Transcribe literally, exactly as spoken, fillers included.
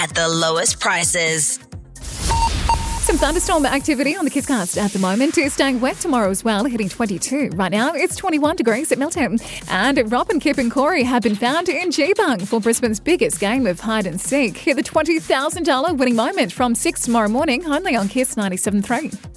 at the lowest prices. Some thunderstorm activity on the Kisscast at the moment. It's staying wet tomorrow as well, hitting twenty-two. Right now, it's twenty-one degrees at Milton. And Robin, Kip and Corey have been found in Geebung for Brisbane's biggest game of hide and seek. Hear the twenty thousand dollars winning moment from six tomorrow morning, only on Kiss ninety-seven point three.